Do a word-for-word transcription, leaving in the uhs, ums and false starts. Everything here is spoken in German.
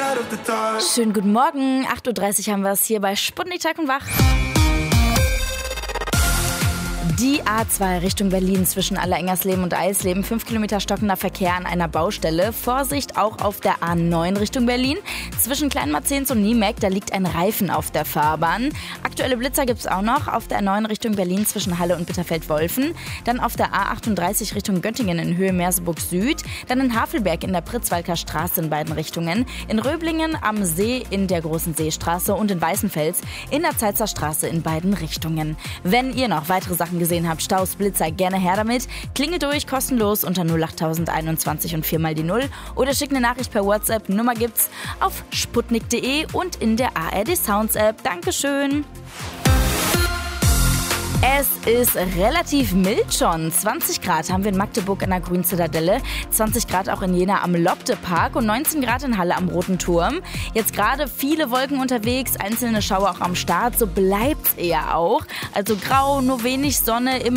Schönen guten Morgen, acht Uhr dreißig haben wir es hier bei Sputnik Tag und Wach. Die A zwei Richtung Berlin zwischen Allerengersleben und Eisleben. fünf Kilometer stockender Verkehr an einer Baustelle. Vorsicht auch auf der A neun Richtung Berlin. Zwischen Kleinmarzens und Niemek, da liegt ein Reifen auf der Fahrbahn. Aktuelle Blitzer gibt es auch noch auf der A neun Richtung Berlin zwischen Halle und Bitterfeld-Wolfen. Dann auf der A achtunddreißig Richtung Göttingen in Höhe Merseburg Süd. Dann in Havelberg in der Pritzwalker Straße in beiden Richtungen. In Röblingen am See in der Großen Seestraße und in Weißenfels in der Zeitzer Straße in beiden Richtungen. Wenn ihr noch weitere Sachen gesehen habt, Staus, Blitzer, gerne her damit. Klinge durch, kostenlos unter null acht einundzwanzig und vier mal die null oder schickt eine Nachricht per WhatsApp. Nummer gibt's auf sputnik punkt de und in der A R D Sounds App. Dankeschön. Es ist relativ mild schon. zwanzig Grad haben wir in Magdeburg in der Grünen Zitadelle, zwanzig Grad auch in Jena am Lobde-Park und neunzehn Grad in Halle am Roten Turm. Jetzt gerade viele Wolken unterwegs, einzelne Schauer auch am Start, so bleibt's eher auch. Also grau, nur wenig Sonne, immer